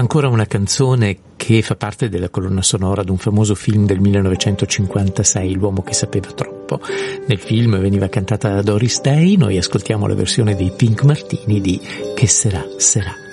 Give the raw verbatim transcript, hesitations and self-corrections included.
ancora una canzone che fa parte della colonna sonora di un famoso film del millenovecentocinquantasei, L'uomo che sapeva troppo. Nel film veniva cantata da Doris Day, noi ascoltiamo la versione dei Pink Martini di Che sarà, sarà.